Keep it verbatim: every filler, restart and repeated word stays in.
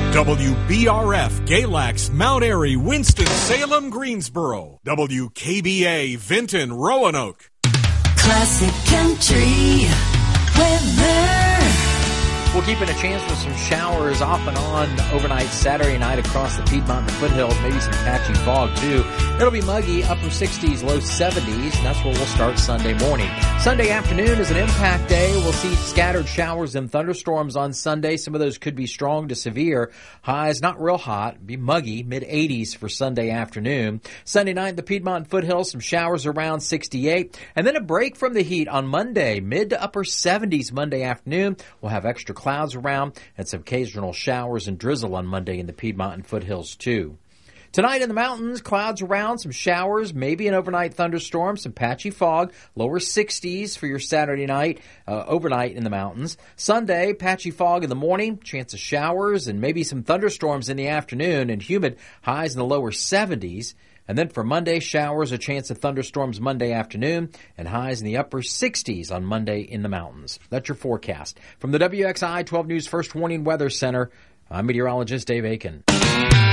W B R F, Galax, Mount Airy, Winston-Salem, Greensboro. W K B A, Vinton, Roanoke. Classic Country weather. We're keeping a chance for some showers off and on overnight Saturday night across the Piedmont and the foothills, maybe some patchy fog too. It'll be muggy, upper sixties, low seventies, and that's where we'll start Sunday morning. Sunday afternoon is an impact day. We'll see scattered showers and thunderstorms on Sunday. Some of those could be strong to severe. Highs not real hot, be muggy, mid eighties for Sunday afternoon. Sunday night, the Piedmont and foothills, some showers around sixty-eight, and then a break from the heat on Monday, mid to upper seventies Monday afternoon. We'll have extra clouds around and some occasional showers and drizzle on Monday in the Piedmont and foothills too. Tonight in the mountains, clouds around, some showers, maybe an overnight thunderstorm, some patchy fog, lower sixties for your Saturday night, uh, overnight in the mountains. Sunday, patchy fog in the morning, chance of showers and maybe some thunderstorms in the afternoon, and humid, highs in the lower seventies. And then for Monday, showers, a chance of thunderstorms Monday afternoon, and highs in the upper sixties on Monday in the mountains. That's your forecast. From the W X I twelve News First Warning Weather Center, I'm meteorologist Dave Aiken.